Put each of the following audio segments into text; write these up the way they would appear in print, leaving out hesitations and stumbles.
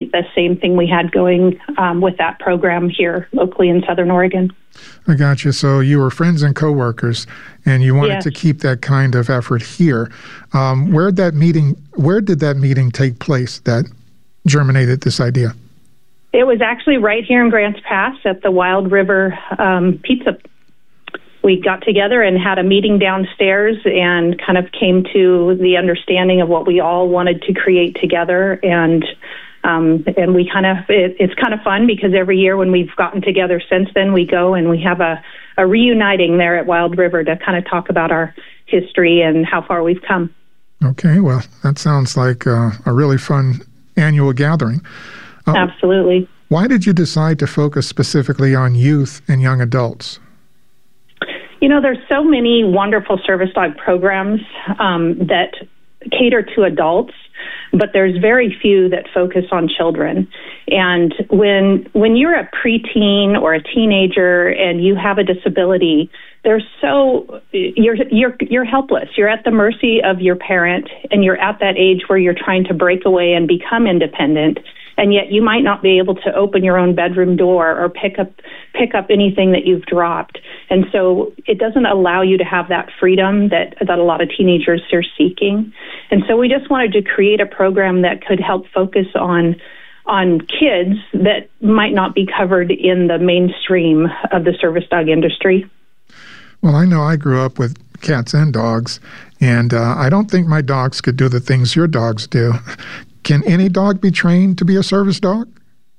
replicate the same thing we had going with that program here locally in Southern Oregon. I got you. So you were friends and coworkers, and you wanted Yes. to keep that kind of effort here. Where did that meeting take place that germinated this idea? It was actually right here in Grants Pass at the Wild River Pizza. We got together and had a meeting downstairs and kind of came to the understanding of what we all wanted to create together. And we kind of, it's kind of fun because every year when we've gotten together since then, we go and we have a reuniting there at Wild River to kind of talk about our history and how far we've come. Okay, well, that sounds like a really fun annual gathering. Absolutely. Why did you decide to focus specifically on youth and young adults? You know, there's so many wonderful service dog programs that cater to adults, but there's very few that focus on children. And when you're a preteen or a teenager and you have a disability, you're helpless. You're at the mercy of your parent, and you're at that age where you're trying to break away and become independent. And yet you might not be able to open your own bedroom door or pick up anything that you've dropped. And so it doesn't allow you to have that freedom that a lot of teenagers are seeking. And so we just wanted to create a program that could help focus on kids that might not be covered in the mainstream of the service dog industry. Well, I know I grew up with cats and dogs, and I don't think my dogs could do the things your dogs do. Can any dog be trained to be a service dog?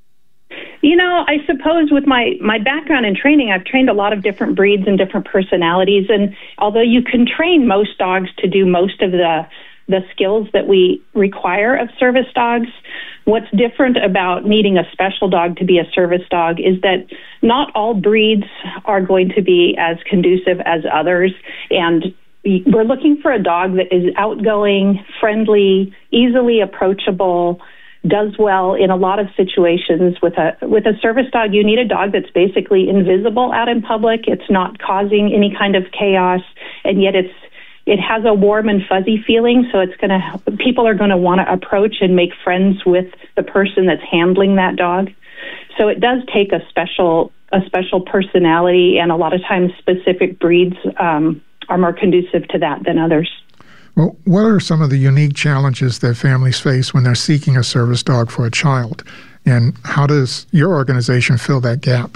You know, I suppose with my background in training, I've trained a lot of different breeds and different personalities. And although you can train most dogs to do most of the skills that we require of service dogs, what's different about needing a special dog to be a service dog is that not all breeds are going to be as conducive as others. And we're looking for a dog that is outgoing, friendly, easily approachable, does well in a lot of situations. With a service dog, you need a dog that's basically invisible out in public. It's not causing any kind of chaos, and yet it has a warm and fuzzy feeling. So people are going to want to approach and make friends with the person that's handling that dog. So it does take a special personality, and a lot of times specific breeds are more conducive to that than others. Well, what are some of the unique challenges that families face when they're seeking a service dog for a child? And how does your organization fill that gap?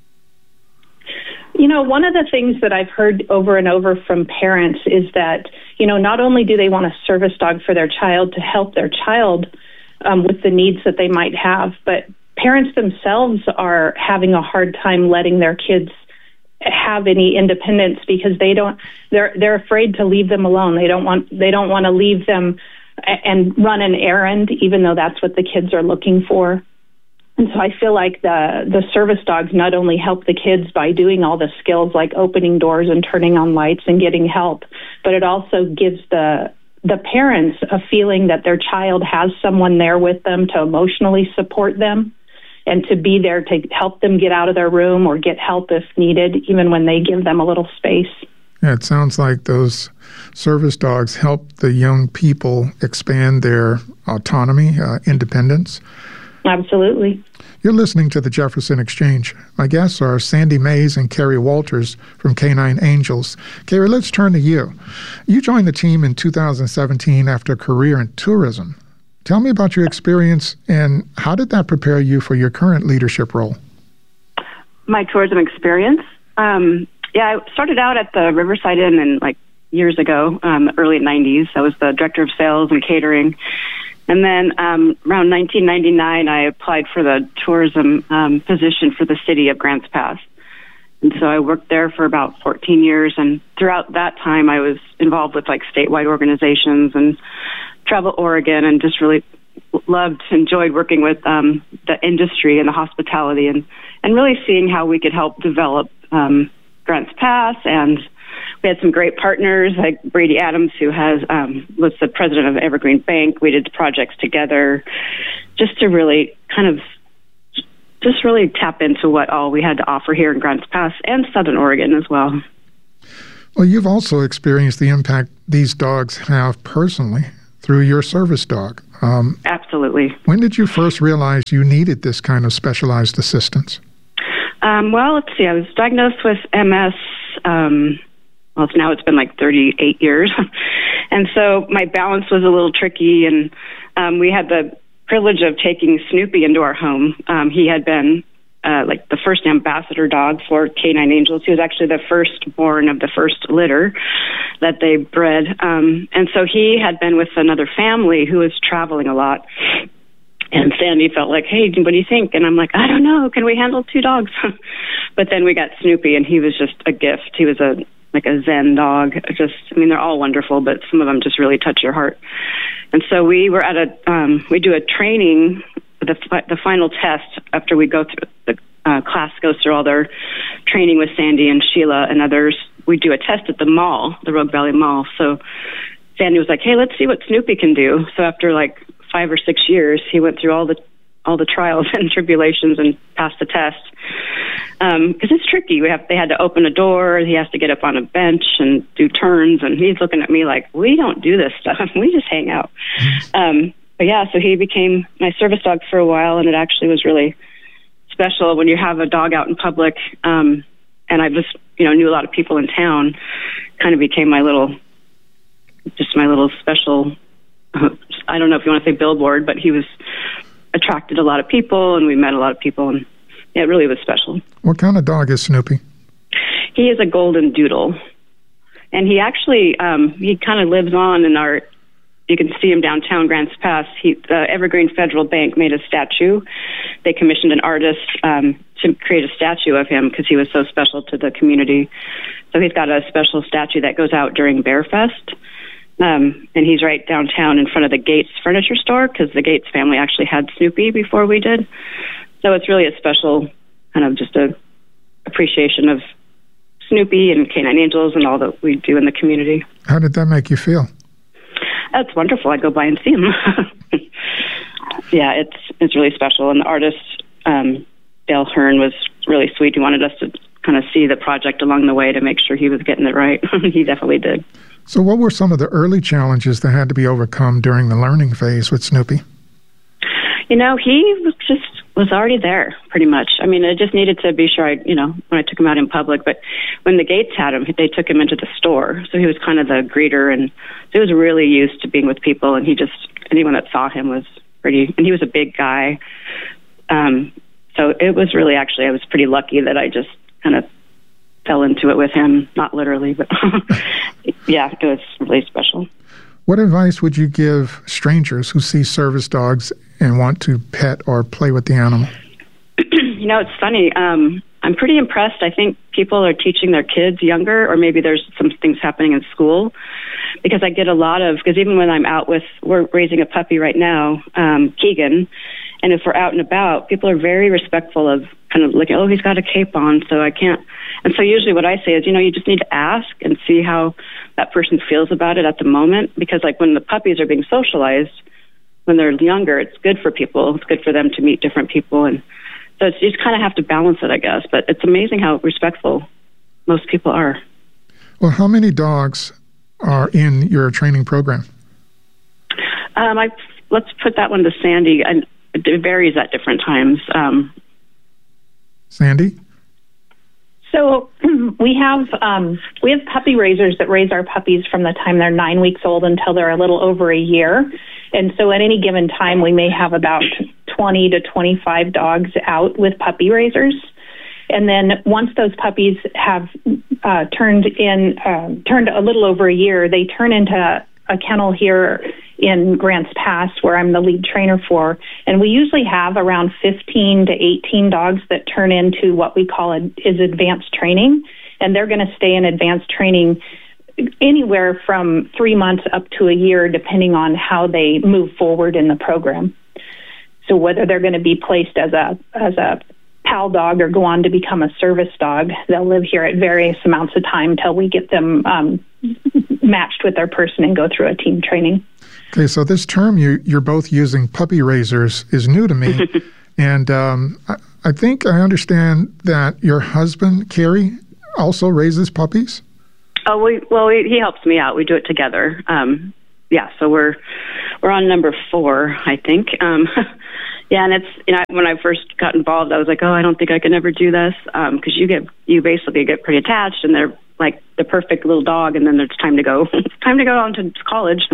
You know, one of the things that I've heard over and over from parents is that, you know, not only do they want a service dog for their child to help their child with the needs that they might have, but parents themselves are having a hard time letting their kids have any independence because they're afraid to leave them alone. They don't want to leave them and run an errand, even though that's what the kids are looking for. And so I feel like the service dogs not only help the kids by doing all the skills like opening doors and turning on lights and getting help, but it also gives the parents a feeling that their child has someone there with them to emotionally support them and to be there to help them get out of their room or get help if needed, even when they give them a little space. Yeah, it sounds like those service dogs help the young people expand their autonomy, independence. Absolutely. You're listening to the Jefferson Exchange. My guests are Sandy Mays and Carrie Walters from Canine Angels. Carrie, let's turn to you. You joined the team in 2017 after a career in tourism. Tell me about your experience and how did that prepare you for your current leadership role? My tourism experience? I started out at the Riverside Inn years ago, early 90s. I was the director of sales and catering. And then around 1999, I applied for the tourism position for the city of Grants Pass. And so I worked there for about 14 years. And throughout that time, I was involved with statewide organizations and Travel Oregon, and just really enjoyed working with the industry and the hospitality and really seeing how we could help develop Grants Pass. And we had some great partners like Brady Adams, who was the president of Evergreen Bank. We did projects together just to really really tap into what all we had to offer here in Grants Pass and Southern Oregon as well. Well, you've also experienced the impact these dogs have personally through your service dog. Absolutely. When did you first realize you needed this kind of specialized assistance? Well, let's see. I was diagnosed with MS. Now it's been like 38 years. And so my balance was a little tricky, and we had the privilege of taking Snoopy into our home. He had been like the first ambassador dog for Canine Angels. He was actually the firstborn of the first litter that they bred. And so he had been with another family who was traveling a lot. And Sandy felt like, hey, what do you think? And I'm like, I don't know. Can we handle 2 dogs? But then we got Snoopy, and he was just a gift. He was a Zen dog. They're all wonderful, but some of them just really touch your heart. And so we were at we do a training, the final test after we go through, the class goes through all their training with Sandy and Sheila and others. We do a test at the mall, the Rogue Valley Mall. So Sandy was like, hey, let's see what Snoopy can do. So after like 5 or 6 years, he went through all the trials and tribulations and passed the test. Because it's tricky. They had to open a door. He has to get up on a bench and do turns. And he's looking at me like, we don't do this stuff. We just hang out. But yeah, so he became my service dog for a while, and it actually was really special when you have a dog out in public. And I just, knew a lot of people in town. Kind of became my little special. I don't know if you want to say billboard, but he was attracted a lot of people, and we met a lot of people, and it really was special. What kind of dog is Snoopy? He is a golden doodle, and he actually he kind of lives on in our. You can see him downtown Grants Pass. The Evergreen Federal Bank made a statue. They commissioned an artist to create a statue of him because he was so special to the community. So he's got a special statue that goes out during Bear Fest. And he's right downtown in front of the Gates furniture store because the Gates family actually had Snoopy before we did. So it's really a special kind of just a appreciation of Snoopy and Canine Angels and all that we do in the community. How did that make you feel? That's wonderful. I go by and see him. Yeah, it's really special. And the artist, Dale Hearn, was really sweet. He wanted us to kind of see the project along the way to make sure he was getting it right. He definitely did. So what were some of the early challenges that had to be overcome during the learning phase with Snoopy? He was already there, pretty much. I just needed to be sure when I took him out in public. But when the Gates had him, they took him into the store. So he was kind of the greeter, and he was really used to being with people. And anyone that saw him was pretty, and he was a big guy. So it was really, I was pretty lucky that I just kind of fell into it with him, not literally, but yeah, it was really special. What advice would you give strangers who see service dogs and want to pet or play with the animal? It's funny. I'm pretty impressed. I think people are teaching their kids younger, or maybe there's some things happening in school, because I get because even when I'm out we're raising a puppy right now, Keegan, and if we're out and about, people are very respectful of kind of like, oh, he's got a cape on, so I can't. And so usually what I say is, you just need to ask and see how that person feels about it at the moment, because like when the puppies are being socialized, when they're younger, it's good for people. It's good for them to meet different people. And so you just kind of have to balance it, I guess. But it's amazing how respectful most people are. Well, how many dogs are in your training program? Let's put that one to Sandy. And it varies at different times. Sandy? So we have puppy raisers that raise our puppies from the time they're 9 weeks old until they're a little over a year. And so at any given time, we may have about 20 to 25 dogs out with puppy raisers. And then once those puppies have turned a little over a year, they turn into a kennel here in Grants Pass, where I'm the lead trainer for. And we usually have around 15 to 18 dogs that turn into what we call is advanced training. And they're going to stay in advanced training anywhere from 3 months up to a year, depending on how they move forward in the program. So whether they're going to be placed as a PAL dog or go on to become a service dog, they'll live here at various amounts of time till we get them matched with their person and go through a team training. Okay, so this term you're both using, puppy raisers, is new to me. And I think I understand that your husband, Kerry, also raises puppies? Oh, he helps me out. We do it together. so we're on number 4, I think. Yeah, and it's, when I first got involved, I was like, oh, I don't think I can ever do this, because you basically get pretty attached, and they're like the perfect little dog, and then it's time to go. It's time to go on to college,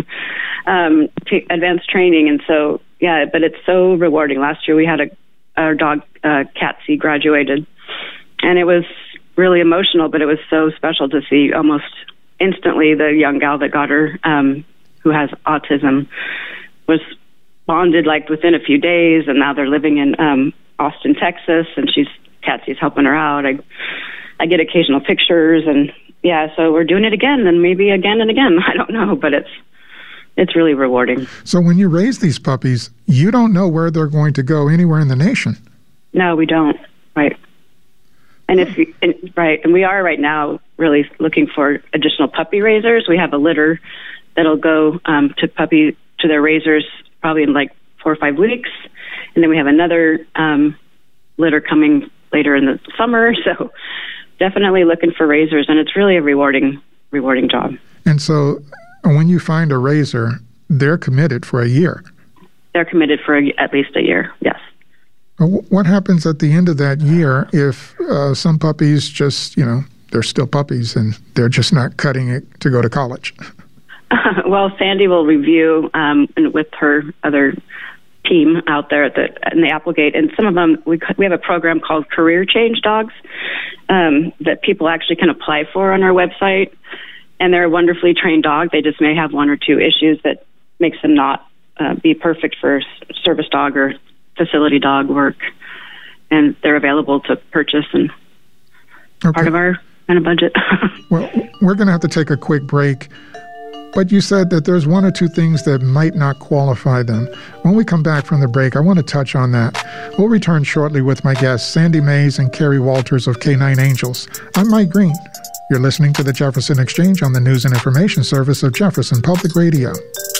to advanced training, and so yeah, but it's so rewarding. Last year we had our dog Catsy graduated, and it was really emotional, but it was so special to see almost instantly the young gal that got her, who has autism, was bonded like within a few days, and now they're living in Austin, Texas, and Catsy's helping her out. I get occasional pictures, and yeah, so we're doing it again, and maybe again and again. I don't know, but it's really rewarding. So when you raise these puppies, you don't know where they're going to go anywhere in the nation. No, we don't. Right. And and we are right now really looking for additional puppy raisers. We have a litter that'll go to their raisers probably in like 4 or 5 weeks, and then we have another litter coming later in the summer. So definitely looking for raisers, and it's really a rewarding job. And so when you find a raiser, they're committed for a year. They're committed for at least a year, yes. What happens at the end of that year if some puppies just, they're still puppies and they're just not cutting it to go to college? Well, Sandy will review with her other team out there in the Applegate, and some of them, we have a program called Career Change Dogs that people actually can apply for on our website, and they're a wonderfully trained dog. They just may have 1 or 2 issues that makes them not be perfect for service dog or facility dog work, and they're available to purchase and part of our kind of budget. Well, we're going to have to take a quick break. But you said that there's 1 or 2 things that might not qualify them. When we come back from the break, I want to touch on that. We'll return shortly with my guests, Sandy Mays and Carrie Walters of K9 Angels. I'm Mike Green. You're listening to the Jefferson Exchange on the News and Information Service of Jefferson Public Radio.